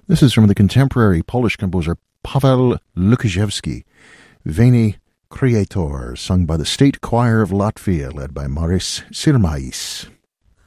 This is from the contemporary Polish composer Paweł Lukaszewski, Veni Creator, sung by the State Choir of Latvia, led by Maris Sirmais.